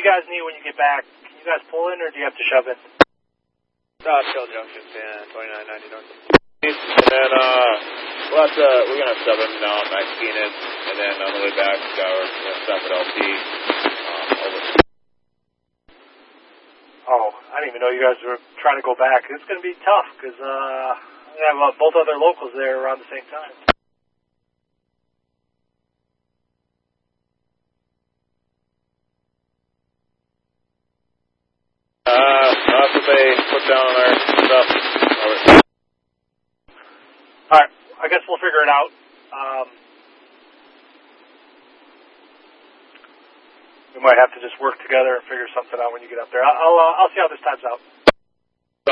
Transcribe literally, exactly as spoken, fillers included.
guys need when you get back? Can you guys pull in, or do you have to shove in? Uh, Shell Junction, San twenty-nine ninety north. And then, uh, we'll have to, we're going to sub him down at Phoenix, and then on the way back, we're going to stop at L P. Um, over. Oh, I didn't even know you guys were trying to go back. It's going to be tough, because, uh, we have uh, both other locals there around the same time. Uh, that's what they put down on our stuff. Over. Alright, I guess we'll figure it out. Um, we might have to just work together and figure something out when you get up there. I'll, I'll, uh, I'll see how this times out.